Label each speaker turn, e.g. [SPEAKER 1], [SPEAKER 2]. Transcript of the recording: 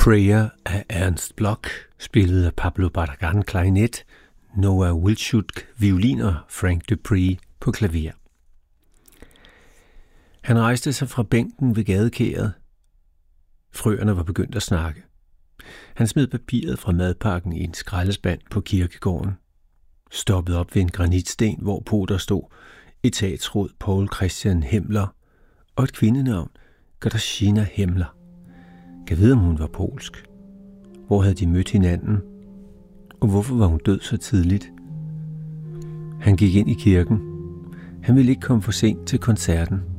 [SPEAKER 1] Prayer af Ernst Bloch, spillet af Pablo Barragán klarinet, Noah Wilczuk violin og Frank Dupree på klaver. Han rejste sig fra bænken ved gadekæret. Frøerne var begyndt at snakke. Han smed papiret fra madpakken i en skraldespand på kirkegården, stoppede op ved en granitsten, hvorpå der stod etatsråd Paul Christian Hemmler og et kvindenavn, Katarzyna Hemmler. Jeg ved, om hun var polsk. Hvor havde de mødt hinanden? Og hvorfor var hun død så tidligt? Han gik ind i kirken. Han ville ikke komme for sent til koncerten.